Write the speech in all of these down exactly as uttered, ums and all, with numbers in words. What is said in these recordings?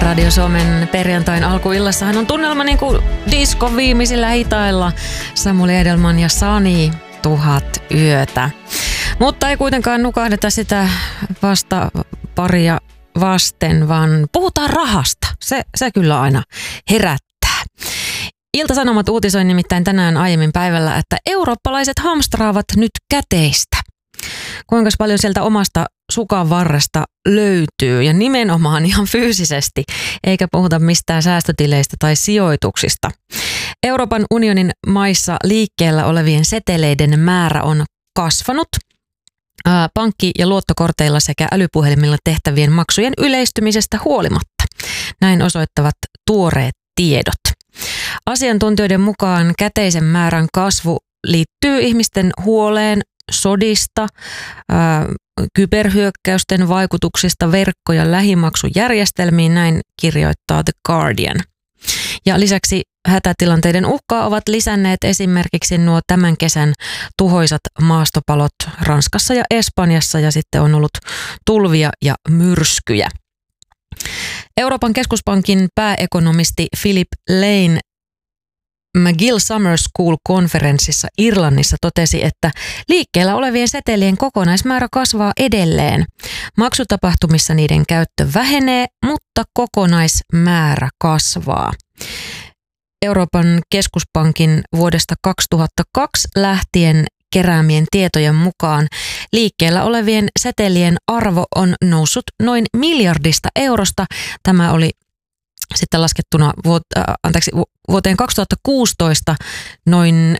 Radio Suomen perjantain alkuillassahan on tunnelma niin kuin diskon viimeisillä hitailla. Samuli Edelman ja Sani tuhat yötä. Mutta ei kuitenkaan nukahdeta sitä vasta paria vasten, vaan puhutaan rahasta. Se, se kyllä aina herättää. Ilta-Sanomat uutisoi nimittäin tänään aiemmin päivällä, että eurooppalaiset hamstraavat nyt käteistä. Kuinka paljon sieltä omasta sukan varresta löytyy ja nimenomaan ihan fyysisesti, eikä puhuta mistään säästötileistä tai sijoituksista. Euroopan unionin maissa liikkeellä olevien seteleiden määrä on kasvanut. Pankki- ja luottokorteilla sekä älypuhelimilla tehtävien maksujen yleistymisestä huolimatta. Näin osoittavat tuoreet tiedot. Asiantuntijoiden mukaan käteisen määrän kasvu liittyy ihmisten huoleen sodista, ää, kyberhyökkäysten vaikutuksista verkko- ja lähimaksujärjestelmiin, näin kirjoittaa The Guardian. Ja lisäksi hätätilanteiden uhkaa ovat lisänneet esimerkiksi nuo tämän kesän tuhoisat maastopalot Ranskassa ja Espanjassa ja sitten on ollut tulvia ja myrskyjä. Euroopan keskuspankin pääekonomisti Philip Lane McGill Summer School-konferenssissa Irlannissa totesi, että liikkeellä olevien setelien kokonaismäärä kasvaa edelleen. Maksutapahtumissa niiden käyttö vähenee, mutta kokonaismäärä kasvaa. Euroopan keskuspankin vuodesta kaksituhattakaksi lähtien keräämien tietojen mukaan liikkeellä olevien setelien arvo on noussut noin miljardista eurosta. Tämä oli sitten laskettuna vuot- äh, anteeksi, vuoteen kaksituhattakuusitoista noin,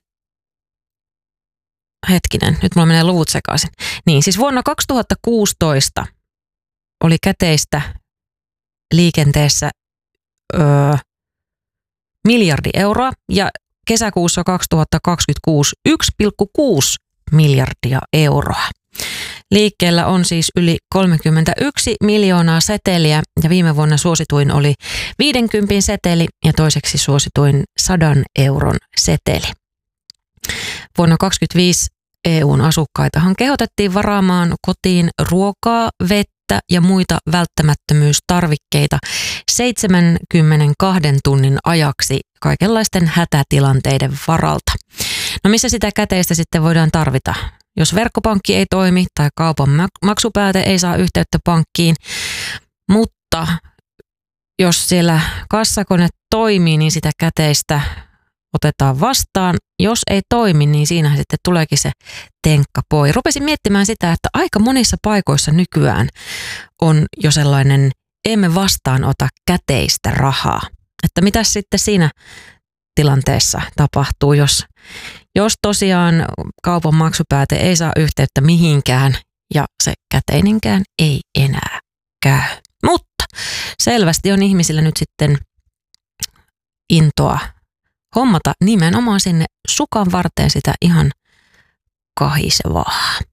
hetkinen, nyt mulla menee luvut sekaisin. Niin, siis vuonna kaksituhattakuusitoista oli käteistä liikenteessä öö, miljardi euroa ja kesäkuussa kaksituhattakaksikymmentäkuusi yksi pilkku kuusi miljardia euroa. Liikkeellä on siis yli kolmekymmentäyksi miljoonaa seteliä ja viime vuonna suosituin oli viidenkympin seteli ja toiseksi suosituin sadan euron seteli. Vuonna kaksituhattakaksikymmentäviisi E U:n asukkaitahan kehotettiin varaamaan kotiin ruokaa, vettä ja muita välttämättömyystarvikkeita seitsemänkymmentäkaksi tunnin ajaksi kaikenlaisten hätätilanteiden varalta. No missä sitä käteistä sitten voidaan tarvita? Jos verkkopankki ei toimi tai kaupan maksupääte ei saa yhteyttä pankkiin, mutta jos siellä kassakone toimii, niin sitä käteistä otetaan vastaan. Jos ei toimi, niin siinähän sitten tuleekin se tenkkapoi. Rupesin miettimään sitä, että aika monissa paikoissa nykyään on jo sellainen emme vastaanota käteistä rahaa. Että mitäs sitten siinä tilanteessa tapahtuu, jos, jos tosiaan kaupan maksupääte ei saa yhteyttä mihinkään ja se käteinenkään ei enää käy. Mutta selvästi on ihmisillä nyt sitten intoa hommata nimenomaan sinne sukan varteen sitä ihan kahisevaa.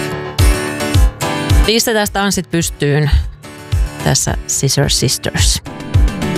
Pistetään tanssit pystyyn tässä Scissor Sisters.